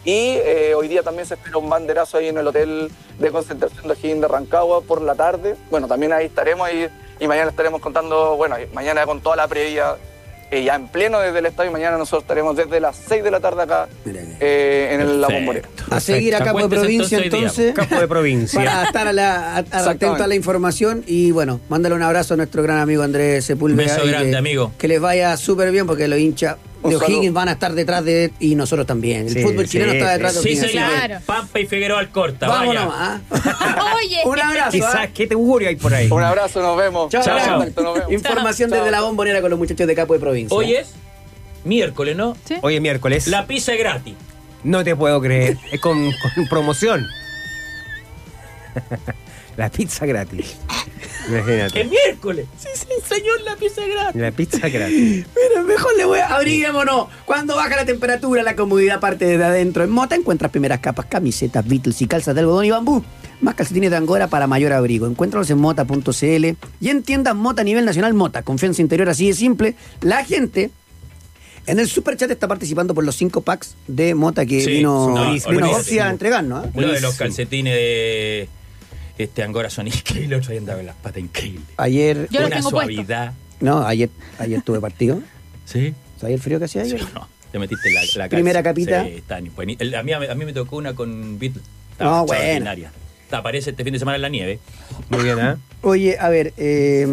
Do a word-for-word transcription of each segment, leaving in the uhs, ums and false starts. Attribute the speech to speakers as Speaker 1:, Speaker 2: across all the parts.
Speaker 1: Y eh, hoy día también se espera un banderazo ahí en el hotel de concentración de O'Higgins de Rancagua por la tarde. Bueno, también ahí estaremos y, y mañana estaremos contando, bueno, mañana con toda la previa, eh, ya en pleno desde el estadio. Mañana nosotros estaremos desde las seis de la tarde acá eh, en el, la Bombonera.
Speaker 2: A seguir a Capo de Provincia entonces.
Speaker 3: Capo de Provincia.
Speaker 2: Para estar a la, a, a atento a la información. Y bueno, mándale un abrazo a nuestro gran amigo Andrés Sepúlveda.
Speaker 4: Beso grande,
Speaker 2: que,
Speaker 4: amigo.
Speaker 2: Que les vaya súper bien porque los hinchas de O'Higgins van a estar detrás de y nosotros también. El
Speaker 3: sí,
Speaker 2: fútbol
Speaker 3: sí,
Speaker 2: chileno está detrás de
Speaker 4: Sí,
Speaker 2: O'Higgins.
Speaker 4: señor.
Speaker 5: Claro.
Speaker 4: Pampa y Figueroa Alcorta.
Speaker 2: Vamos
Speaker 4: vaya.
Speaker 2: nomás.
Speaker 5: Oye.
Speaker 2: Un abrazo.
Speaker 3: Quizás,
Speaker 2: ¿eh?
Speaker 3: ¿qué te augurio hay por ahí?
Speaker 1: Un abrazo, nos vemos.
Speaker 2: Chao,
Speaker 4: Chao,
Speaker 2: chao.
Speaker 1: Perfecto, nos vemos.
Speaker 2: Información
Speaker 1: Chao.
Speaker 2: desde la Bombonera con los muchachos de Capo de Provincia.
Speaker 4: Hoy es miércoles, ¿no?
Speaker 5: ¿Sí?
Speaker 3: Hoy es miércoles.
Speaker 4: La pizza es gratis.
Speaker 3: No te puedo creer. Es con, con promoción. La pizza gratis. Imagínate.
Speaker 4: ¡Es miércoles! Sí, sí, señor, la pizza es gratis.
Speaker 3: La pizza gratis.
Speaker 2: Pero mejor le voy a abriguémonos. Cuando baja la temperatura, la comodidad parte desde adentro. En Mota encuentras primeras capas, camisetas, Beatles y calzas de algodón y bambú. Más calcetines de Angora para mayor abrigo. Encuéntralos en mota punto c l y en tiendas Mota a nivel nacional. Mota, confianza interior así de simple. La gente en el superchat está participando por los cinco packs de Mota que
Speaker 4: Sí,
Speaker 2: vino,
Speaker 4: no,
Speaker 2: vino
Speaker 4: olvídate.
Speaker 2: Orsi a entregarnos. ¿eh?
Speaker 4: Uno de los calcetines de este Angora son increíbles. Otro día andaba en las patas increíbles.
Speaker 2: Ayer,
Speaker 5: Yo lo
Speaker 4: Una
Speaker 5: tengo
Speaker 4: suavidad.
Speaker 2: no, ayer, ayer tuve partido.
Speaker 4: ¿Sí?
Speaker 2: ¿Sabes el frío que hacía ayer?
Speaker 4: Sí, no. Te metiste en la, la
Speaker 2: Primera
Speaker 4: calza.
Speaker 2: capita.
Speaker 4: Sí, está ni- buení- el- a, mí, a mí me tocó una con Beatles.
Speaker 2: No, bueno.
Speaker 4: extraordinaria. Te aparece este fin de semana en la nieve.
Speaker 3: Muy bien, ¿eh?
Speaker 2: Oye, a ver, eh,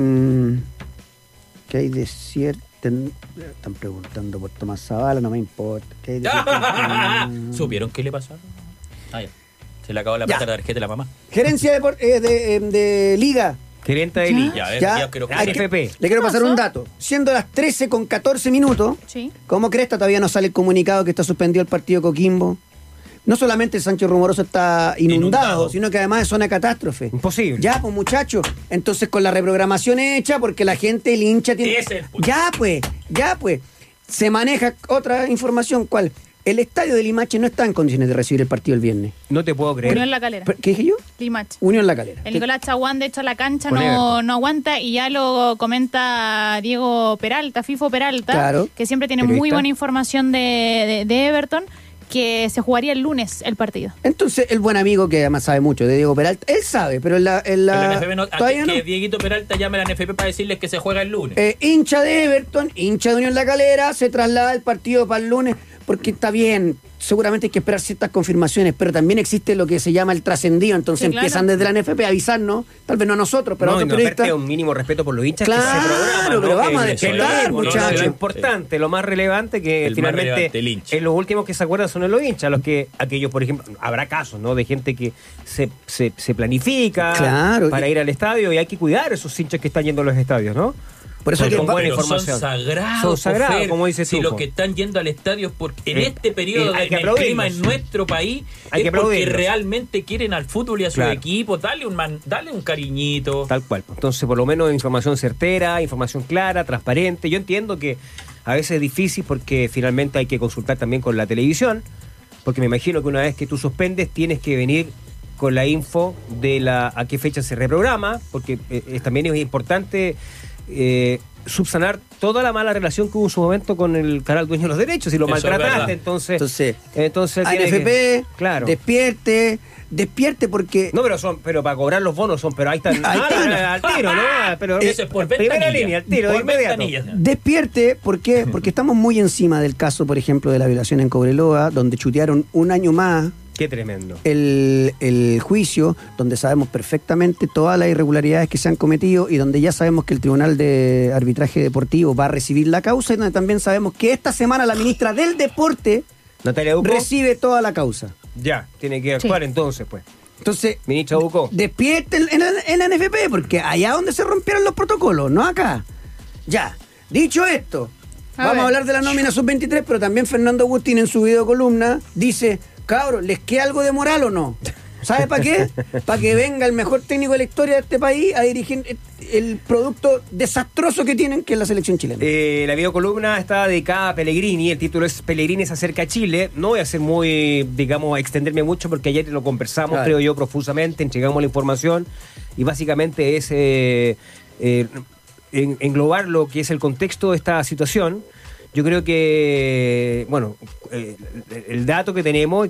Speaker 2: ¿qué hay de cierto? Están preguntando por Tomás Zavala, no me importa. ¿Qué hay de cierto?
Speaker 4: ¿Supieron qué le pasó? Ah, ya. Se le acabó la
Speaker 2: Ya.
Speaker 4: plata de la tarjeta de la mamá.
Speaker 2: Gerencia de, por- eh, de, eh, de Liga.
Speaker 3: Gerente de
Speaker 5: Ya.
Speaker 3: Liga.
Speaker 4: Ya, a ver,
Speaker 2: Ya,
Speaker 4: ya quiero que-
Speaker 2: hay
Speaker 3: N F P.
Speaker 2: Le quiero
Speaker 5: ¿Qué
Speaker 2: pasar
Speaker 5: pasó?
Speaker 2: un dato. Siendo las trece con catorce minutos,
Speaker 5: Sí.
Speaker 2: como cresta todavía no sale el comunicado que está suspendido el partido Coquimbo. No solamente el Sánchez Rumoroso está inundado,
Speaker 4: Inundado.
Speaker 2: sino que además es zona de catástrofe.
Speaker 3: Imposible.
Speaker 2: Ya, pues muchachos, entonces con la reprogramación hecha, porque la gente, el hincha tiene...
Speaker 4: Ese es el punto.
Speaker 2: Ya, pues, ya, pues. Se maneja otra información, ¿cuál? El estadio de Limache no está en condiciones de recibir el partido el viernes.
Speaker 3: No te puedo creer.
Speaker 5: Unión La Calera.
Speaker 2: ¿Qué dije yo?
Speaker 5: Limache.
Speaker 2: Unión La Calera.
Speaker 5: El Nicolás Chaguán, de hecho, la cancha
Speaker 3: Con
Speaker 5: no,
Speaker 3: Everton.
Speaker 5: no aguanta y ya lo comenta Diego Peralta, Fifo Peralta,
Speaker 2: Claro.
Speaker 5: que siempre tiene
Speaker 3: Periodista.
Speaker 5: muy buena información de, de, de Everton, que se jugaría el lunes el partido.
Speaker 2: Entonces, el buen amigo, que además sabe mucho de Diego Peralta, él sabe, pero en la... En la,
Speaker 4: En la N F P no, a
Speaker 2: todavía
Speaker 4: que,
Speaker 2: no.
Speaker 4: que Dieguito Peralta llame a la N F P para decirles que se juega el lunes.
Speaker 2: Eh, hincha de Everton, hincha de Unión La Calera, se traslada el partido para el lunes, porque está bien, seguramente hay que esperar ciertas confirmaciones, pero también existe lo que se llama el trascendido, entonces
Speaker 5: Sí, claro.
Speaker 2: empiezan desde la N F P a avisarnos, tal vez no a nosotros, pero a
Speaker 3: no, y
Speaker 2: otros
Speaker 3: no,
Speaker 2: periodistas.
Speaker 3: aparte un mínimo respeto por los hinchas
Speaker 2: Claro,
Speaker 3: que se programan,
Speaker 2: pero
Speaker 3: ¿no?
Speaker 2: vamos a
Speaker 3: Que-
Speaker 2: despertar,
Speaker 3: que es lo-
Speaker 2: muchachos.
Speaker 3: Lo importante, lo más relevante que
Speaker 4: El más
Speaker 3: finalmente
Speaker 4: relevante, el hincha.
Speaker 3: es los últimos que se acuerdan son los hinchas, los que aquellos, por ejemplo, habrá casos, ¿no? De gente que se, se, se planifica
Speaker 2: Claro.
Speaker 3: para ir al estadio y hay que cuidar a esos hinchas que están yendo a los estadios, ¿no?
Speaker 2: Por eso
Speaker 3: Con-
Speaker 2: que
Speaker 3: con buena
Speaker 4: Pero
Speaker 3: información.
Speaker 4: son sagrados,
Speaker 3: Son sagrados,
Speaker 4: Fer.
Speaker 3: como dices
Speaker 4: Si
Speaker 3: tú,
Speaker 4: los
Speaker 3: po.
Speaker 4: que están yendo al estadio es porque en
Speaker 3: Eh,
Speaker 4: este periodo
Speaker 3: eh, hay
Speaker 4: de
Speaker 3: que
Speaker 4: en el clima
Speaker 3: aplaudirlos.
Speaker 4: en nuestro país
Speaker 3: Hay que
Speaker 4: es porque
Speaker 3: aplaudirlos.
Speaker 4: realmente quieren al fútbol y a su
Speaker 3: Claro.
Speaker 4: equipo. Dale un man, dale un cariñito.
Speaker 3: Tal cual. Entonces, por lo menos información certera, información clara, transparente. Yo entiendo que a veces es difícil porque finalmente hay que consultar también con la televisión, porque me imagino que una vez que tú suspendes tienes que venir con la info de la a qué fecha se reprograma, porque eh, es- también es importante eh, subsanar toda la mala relación que hubo en su momento con el canal dueño de los derechos y lo
Speaker 4: Eso es
Speaker 3: maltrataste,
Speaker 4: verdad.
Speaker 3: entonces
Speaker 2: Entonces,
Speaker 3: entonces
Speaker 2: A
Speaker 3: tiene
Speaker 2: N F P,
Speaker 3: que- claro.
Speaker 2: despierte, despierte porque...
Speaker 3: No, pero son, pero para cobrar los bonos son, pero ahí están,
Speaker 2: Ahí
Speaker 3: ah,
Speaker 2: están.
Speaker 3: al tiro, ¿no? Pero
Speaker 4: Eso es por
Speaker 3: primera
Speaker 4: ventanilla.
Speaker 3: línea, al tiro, de
Speaker 4: Por
Speaker 3: inmediato.
Speaker 4: ventanilla.
Speaker 2: Despierte, ¿por qué? Porque estamos muy encima del caso, por ejemplo, de la violación en Cobreloa, donde chutearon un año más
Speaker 3: Qué tremendo.
Speaker 2: el, el juicio, donde sabemos perfectamente todas las irregularidades que se han cometido y donde ya sabemos que el Tribunal de Arbitraje Deportivo va a recibir la causa y donde también sabemos que esta semana la ministra del Deporte
Speaker 3: Natalia Duco,
Speaker 2: recibe toda la causa.
Speaker 3: ya, tiene que actuar entonces, pues.
Speaker 2: Entonces,
Speaker 3: Ministra Duco.
Speaker 2: despierte en la, en la N F P, porque allá donde se rompieron los protocolos, no acá. Ya, dicho esto,
Speaker 5: A
Speaker 2: vamos
Speaker 5: ver.
Speaker 2: a hablar de la nómina sub veintitrés, pero también Fernando Agustín en su video columna dice, cabros, ¿les queda algo de moral o no? ¿Sabe para qué? Para que venga el mejor técnico de la historia de este país a dirigir el producto desastroso que tienen, que es la selección chilena.
Speaker 3: Eh, la videocolumna está dedicada a Pellegrini, el título es Pellegrini se acerca a Chile. No voy a ser muy, digamos, a extenderme mucho porque ayer lo conversamos,
Speaker 2: Claro.
Speaker 3: creo yo, profusamente, entregamos la información y básicamente es eh, eh, en- englobar lo que es el contexto de esta situación. Yo creo que, bueno, eh, el dato que tenemos